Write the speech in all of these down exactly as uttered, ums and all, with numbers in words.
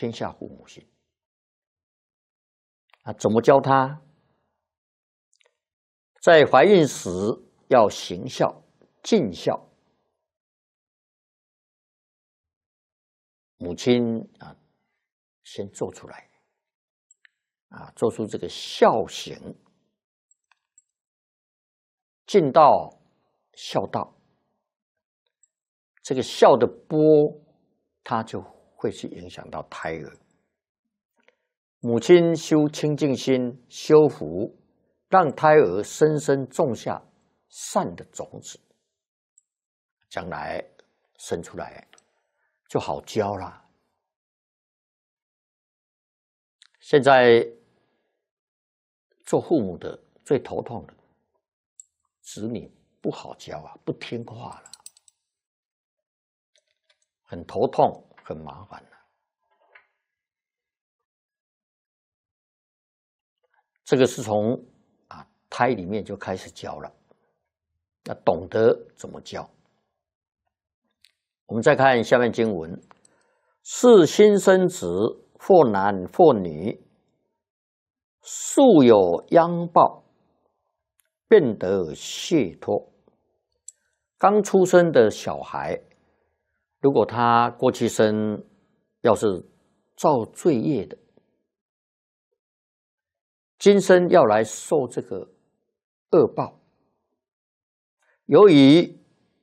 天下父母心。啊，怎么教他？在怀孕时要行孝、尽孝。母亲啊，先做出来，啊，做出这个孝行，尽到孝道。这个孝的波，它就会去影响到胎儿。母亲修清净心，修福，让胎儿深深种下善的种子，将来生出来就好教啦。现在做父母的最头痛的，子女不好教啊，不听话了，很头痛，很麻烦了。这个是从啊胎里面就开始教了，要懂得怎么教。我们再看下面经文：是新生子，或男或女，素有殃报，便得解脱。刚出生的小孩，如果他过去生要是造罪业的，今生要来受这个恶报。由于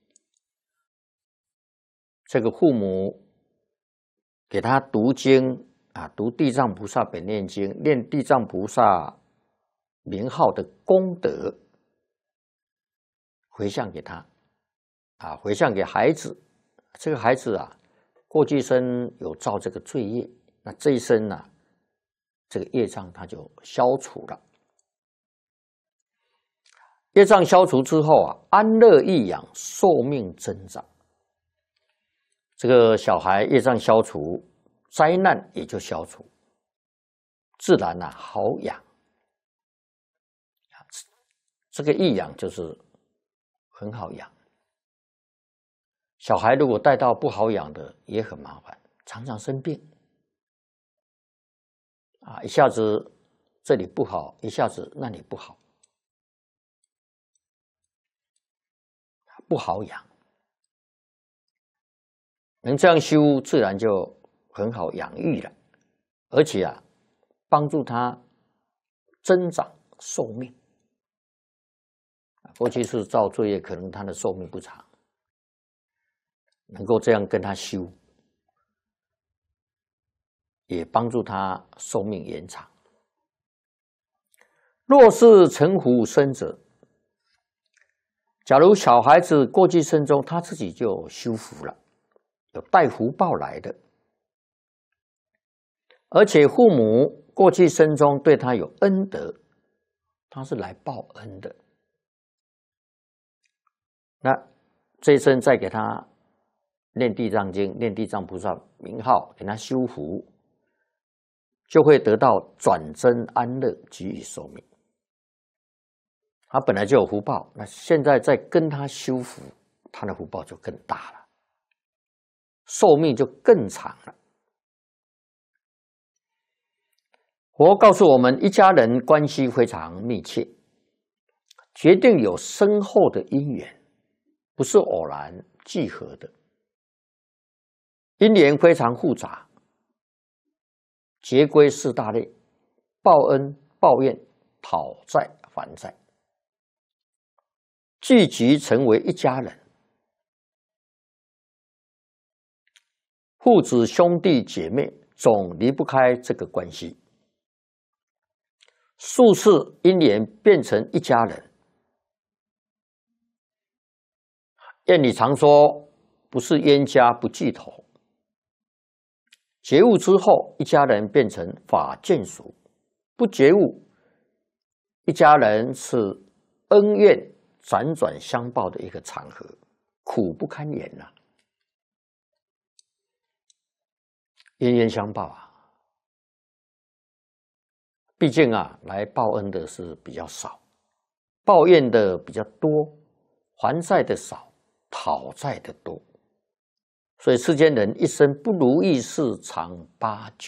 这个父母给他读经啊，读地藏菩萨本愿经，念地藏菩萨名号的功德，回向给他啊，回向给孩子。这个孩子啊，过去生有造这个罪业，那这一生呢、啊，这个业障它就消除了。业障消除之后啊，安乐益养，寿命增长。这个小孩业障消除，灾难也就消除，自然啊好养。这个益养就是很好养。小孩如果带到不好养的，也很麻烦，常常生病。啊，一下子这里不好，一下子那里不好，不好养。能这样修，自然就很好养育了，而且啊，帮助他增长寿命。过去是造罪业，可能他的寿命不长，能够这样跟他修，也帮助他寿命延长。若是成福生者，假如小孩子过去生中他自己就修福了，有带福报来的，而且父母过去生中对他有恩德，他是来报恩的。那这一生再给他念地藏经，念地藏菩萨名号，给他修福，就会得到转增安乐，给予寿命。他本来就有福报，那现在再跟他修福，他的福报就更大了，寿命就更长了。佛告诉我们，一家人关系非常密切，决定有深厚的因缘，不是偶然聚合的。因缘非常复杂，结归四大类：报恩、报怨、讨债、还债。聚集成为一家人，父子兄弟姐妹总离不开这个关系。数次因缘变成一家人。谚语常说，不是冤家不聚头。觉悟之后，一家人变成法眷属；不觉悟，一家人是恩怨辗转相报的一个场合，苦不堪言呐、啊。冤冤相报啊，毕竟啊，来报恩的是比较少，抱怨的比较多，还债的少，讨债的多。所以世间人一生不如意事常八九。